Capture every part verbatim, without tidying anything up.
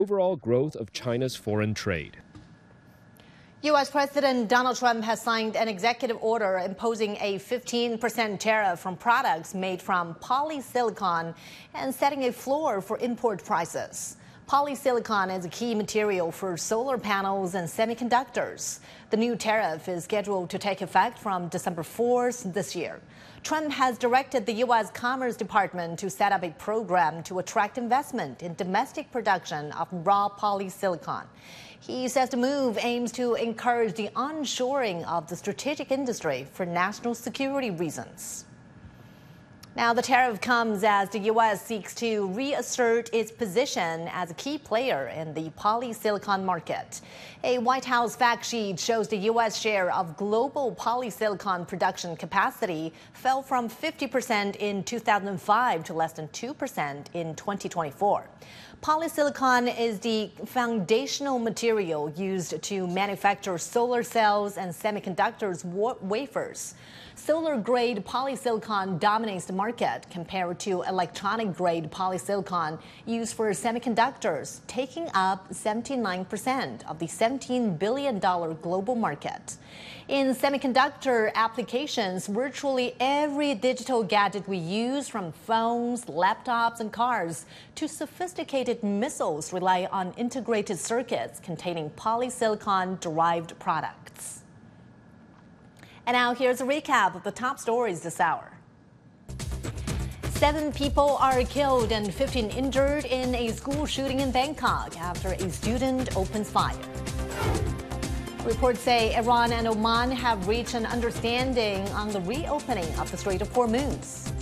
overall growth of China's foreign trade. U S President Donald Trump has signed an executive order imposing a fifteen percent tariff on products made from polysilicon and setting a floor for import prices. Polysilicon is a key material for solar panels and semiconductors. The new tariff is scheduled to take effect from December fourth this year. Trump has directed the U S Commerce Department to set up a program to attract investment in domestic production of raw polysilicon. He says the move aims to encourage the onshoring of the strategic industry for national security reasons. Now, the tariff comes as the U S seeks to reassert its position as a key player in the polysilicon market. A White House fact sheet shows the U S share of global polysilicon production capacity fell from fifty percent in two thousand five to less than two percent in twenty twenty-four. Polysilicon is the foundational material used to manufacture solar cells and semiconductors wa- wafers. Solar-grade polysilicon dominates the market compared to electronic-grade polysilicon used for semiconductors, taking up seventy-nine percent of the seventeen billion dollars global market. In semiconductor applications, virtually every digital gadget we use, from phones, laptops, and cars to sophisticated missiles, rely on integrated circuits containing polysilicon-derived products. And now here's a recap of the top stories this hour. Seven people are killed and fifteen injured in a school shooting in Bangkok after a student opens fire. Reports say Iran and Oman have reached an understanding on the reopening of the Strait of Hormuz.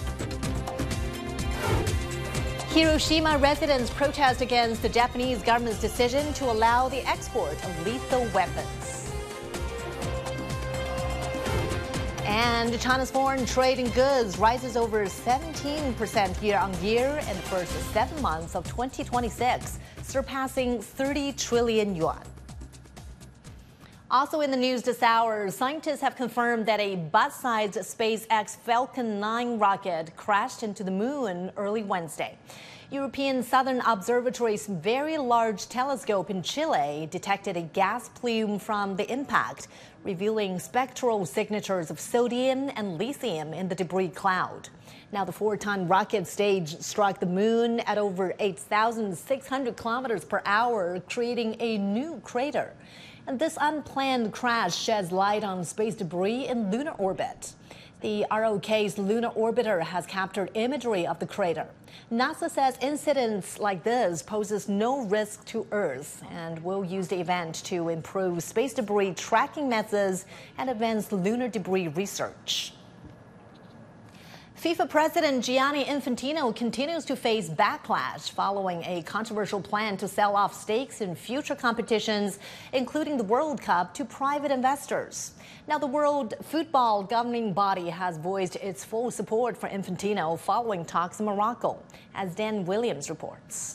Hiroshima residents protest against the Japanese government's decision to allow the export of lethal weapons. And China's foreign trade in goods rises over seventeen percent year on year in the first seven months of twenty twenty-six, surpassing thirty trillion yuan. Also in the news this hour, scientists have confirmed that a bus-sized SpaceX Falcon nine rocket crashed into the moon early Wednesday. European Southern Observatory's Very Large Telescope in Chile detected a gas plume from the impact, revealing spectral signatures of sodium and lithium in the debris cloud. Now, the four-ton rocket stage struck the moon at over eight thousand six hundred kilometers per hour, creating a new crater. And this unplanned crash sheds light on space debris in lunar orbit. The R O K's lunar orbiter has captured imagery of the crater. NASA says incidents like this poses no risk to Earth and will use the event to improve space debris tracking methods and advance lunar debris research. FIFA President Gianni Infantino continues to face backlash following a controversial plan to sell off stakes in future competitions, including the World Cup, to private investors. Now, the World Football governing body has voiced its full support for Infantino following talks in Morocco, as Dan Williams reports.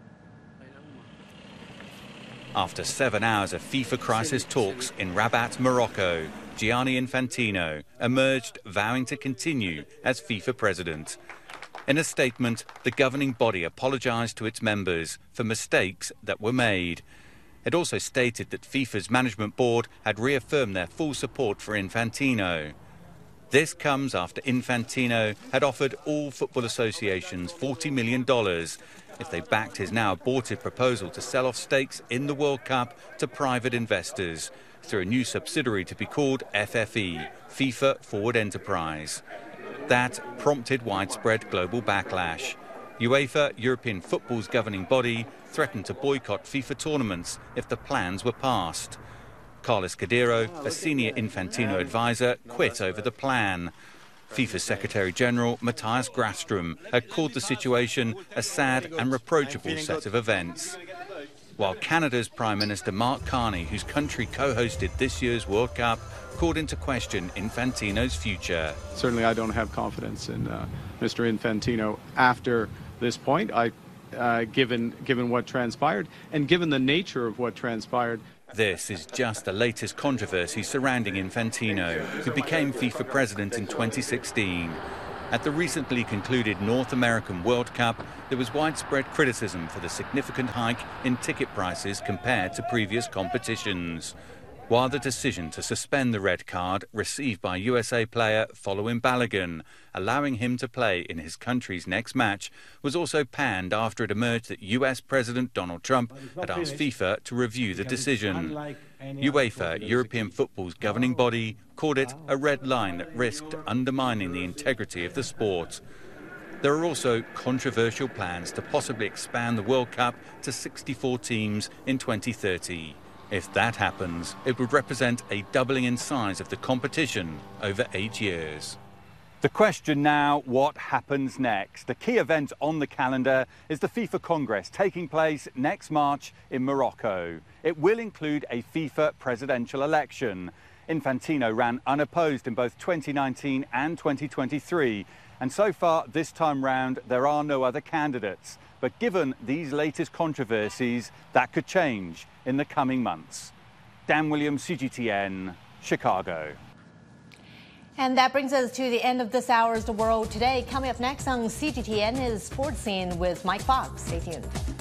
After seven hours of FIFA crisis talks in Rabat, Morocco, Gianni Infantino emerged vowing to continue as FIFA president. In a statement, the governing body apologised to its members for mistakes that were made. It also stated that FIFA's management board had reaffirmed their full support for Infantino. This comes after Infantino had offered all football associations forty million dollars if they backed his now aborted proposal to sell off stakes in the World Cup to private investors through a new subsidiary to be called F F E, FIFA Forward Enterprise. That prompted widespread global backlash. UEFA, European football's governing body, threatened to boycott FIFA tournaments if the plans were passed. Carlos Cordero, a senior Infantino advisor, quit over the plan. FIFA Secretary-General Matthias Grafstrom had called the situation a sad and reproachable set of events. While Canada's Prime Minister Mark Carney, whose country co-hosted this year's World Cup, called into question Infantino's future. Certainly I don't have confidence in uh, Mister Infantino after this point, I, uh, given, given what transpired and given the nature of what transpired. This is just the latest controversy surrounding Infantino, who became FIFA president in twenty sixteen. At the recently concluded North American World Cup, there was widespread criticism for the significant hike in ticket prices compared to previous competitions. While the decision to suspend the red card received by U S A player Folarin Balogun, allowing him to play in his country's next match, was also panned after it emerged that U S President Donald Trump had asked FIFA to review the decision. UEFA, European football's governing body, called it a red line that risked undermining the integrity of the sport. There are also controversial plans to possibly expand the World Cup to sixty-four teams in twenty thirty. If that happens, it would represent a doubling in size of the competition over eight years. The question now, what happens next? The key event on the calendar is the FIFA Congress taking place next March in Morocco. It will include a FIFA presidential election. Infantino ran unopposed in both twenty nineteen and twenty twenty-three. And so far, this time round, there are no other candidates. But given these latest controversies, that could change in the coming months. Dan Williams, C G T N, Chicago. And that brings us to the end of this hour's The World Today. Coming up next on C G T N is Sports Scene with Mike Fox. Stay tuned.